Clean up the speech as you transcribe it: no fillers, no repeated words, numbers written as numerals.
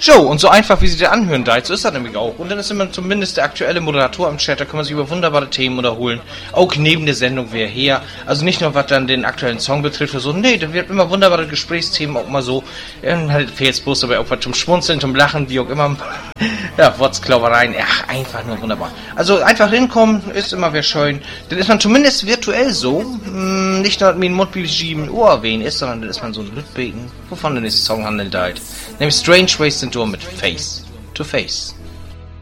Jo, und so einfach, wie sie da anhören, so ist das nämlich auch. Und dann ist immer zumindest der aktuelle Moderator am Chat, da kann man sich über wunderbare Themen unterholen. Auch neben der Sendung wer her. Also nicht nur, was dann den aktuellen Song betrifft, so, nee, da wird immer wunderbare Gesprächsthemen auch mal so, halt fehlt jetzt bloß aber auch was zum Schmunzeln, zum Lachen, wie auch immer. Ja, Wortsklaubereien, ach, einfach nur wunderbar. Also einfach hinkommen, ist immer wieder schön. Dann ist man zumindest virtuell so, nicht nur mit dem Mund wie im Ohr wehen ist, sondern dann ist man so ein Lütbeken, wovon der nächste Song handelt halt. Nämlich Strange Ways to Door mit Face to Face.